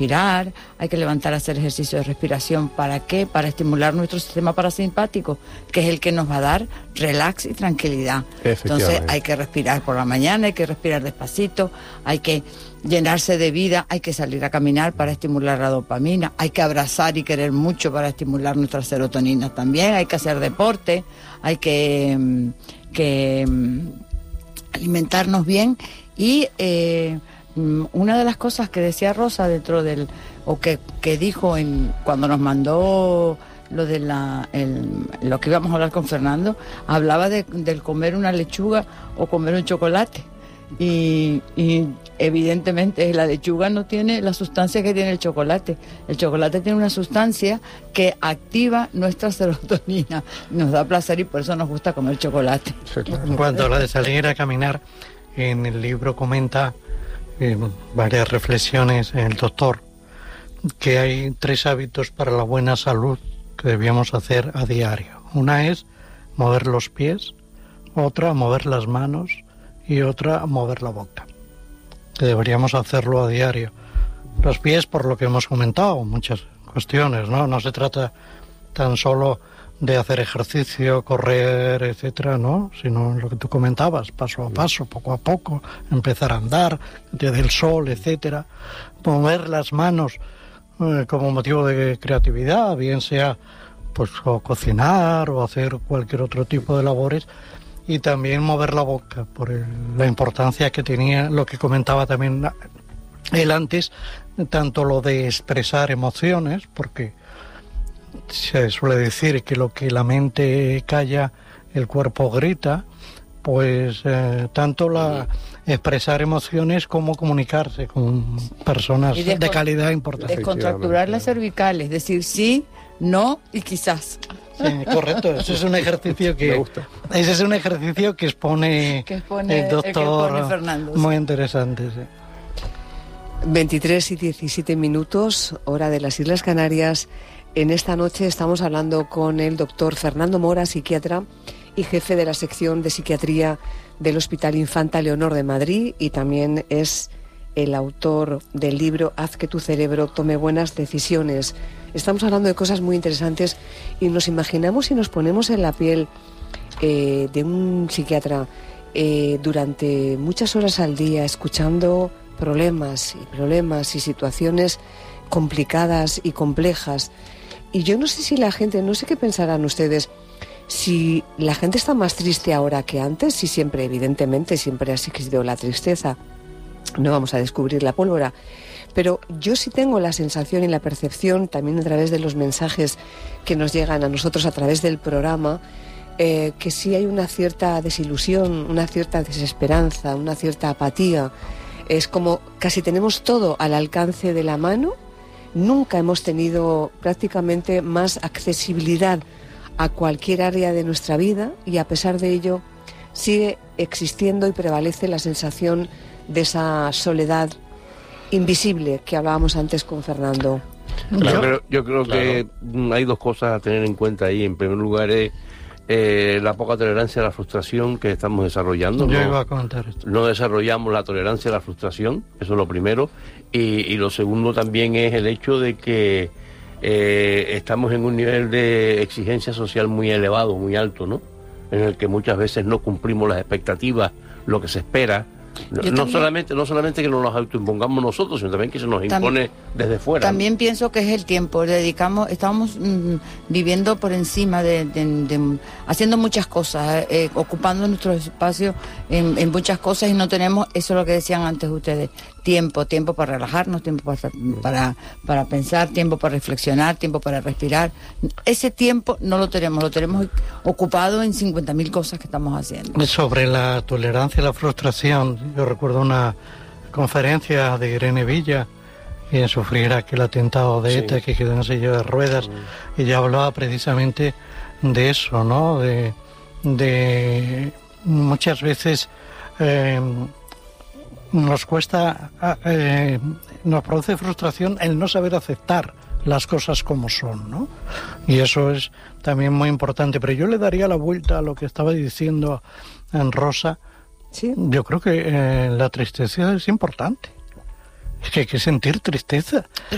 respirar, hay que levantar a hacer ejercicio de respiración. ¿Para qué? Para estimular nuestro sistema parasimpático, que es el que nos va a dar relax y tranquilidad. Entonces hay que respirar por la mañana, hay que respirar despacito, hay que llenarse de vida, hay que salir a caminar para estimular la dopamina, hay que abrazar y querer mucho para estimular nuestra serotonina también, hay que hacer deporte, hay que alimentarnos bien y una de las cosas que decía Rosa dentro del, o que dijo cuando nos mandó lo de lo que íbamos a hablar con Fernando, hablaba del comer una lechuga o comer un chocolate. Y evidentemente la lechuga no tiene la sustancia que tiene el chocolate. El chocolate tiene una sustancia que activa nuestra serotonina, nos da placer y por eso nos gusta comer chocolate. En cuanto a la de salir a caminar, en el libro comenta varias reflexiones el doctor, que hay 3 hábitos para la buena salud que debíamos hacer a diario. Una es mover los pies, otra mover las manos y otra mover la boca, que deberíamos hacerlo a diario. Los pies, por lo que hemos comentado, muchas cuestiones, no se trata tan solo de hacer ejercicio, correr, etcétera, ¿no? Sino lo que tú comentabas, paso a paso, poco a poco, empezar a andar, desde el sol, etcétera. Mover las manos como motivo de creatividad, bien sea pues o cocinar o hacer cualquier otro tipo de labores, y también mover la boca por la importancia que tenía lo que comentaba también él antes, tanto lo de expresar emociones, porque se suele decir que lo que la mente calla, el cuerpo grita, pues tanto expresar emociones como comunicarse con personas de calidad importante. Descontracturar las cervicales, decir sí, no y quizás. Sí, correcto, ese es un ejercicio que me gusta. Ese es un ejercicio que expone el doctor, Fernando, muy interesante, sí. 23 y 17 minutos, hora de las Islas Canarias. En esta noche estamos hablando con el doctor Fernando Mora, psiquiatra y jefe de la sección de psiquiatría del Hospital Infanta Leonor de Madrid, y también es el autor del libro Haz que tu cerebro tome buenas decisiones. Estamos hablando de cosas muy interesantes y nos imaginamos y nos ponemos en la piel de un psiquiatra durante muchas horas al día, escuchando problemas y situaciones complicadas y complejas. Y yo no sé si la gente, no sé qué pensarán ustedes, si la gente está más triste ahora que antes, si siempre, evidentemente, siempre ha existido la tristeza. No vamos a descubrir la pólvora. Pero yo sí tengo la sensación y la percepción, también a través de los mensajes que nos llegan a nosotros a través del programa, que sí hay una cierta desilusión, una cierta desesperanza, una cierta apatía. Es como casi tenemos todo al alcance de la mano. Nunca hemos tenido prácticamente más accesibilidad a cualquier área de nuestra vida, y a pesar de ello sigue existiendo y prevalece la sensación de esa soledad invisible que hablábamos antes con Fernando. Yo creo que hay 2 cosas a tener en cuenta ahí. En primer lugar es la poca tolerancia a la frustración que estamos desarrollando. Yo iba a comentar esto. No desarrollamos la tolerancia a la frustración, eso es lo primero. Y lo segundo también es el hecho de que estamos en un nivel de exigencia social muy elevado, muy alto, ¿no? En el que muchas veces no cumplimos las expectativas, lo que se espera. No solamente que nos los autoimpongamos nosotros, sino también que se nos impone desde fuera. También pienso que es el tiempo. Estamos viviendo por encima haciendo muchas cosas, ocupando nuestro espacio en muchas cosas, y no tenemos, eso es lo que decían antes ustedes, tiempo para relajarnos, tiempo para pensar, tiempo para reflexionar, tiempo para respirar. Ese tiempo no lo tenemos ocupado en 50.000 cosas que estamos haciendo. Sobre la tolerancia a la frustración, yo recuerdo una conferencia de Irene Villa, quien sufriera aquel atentado de ETA, que quedó en silla de ruedas, y ella hablaba precisamente de eso, ¿no? De muchas veces nos cuesta, nos produce frustración el no saber aceptar las cosas como son, ¿no? Y eso es también muy importante. Pero yo le daría la vuelta a lo que estaba diciendo en Rosa. ¿Sí? Yo creo que la tristeza es importante. Es que hay que sentir tristeza.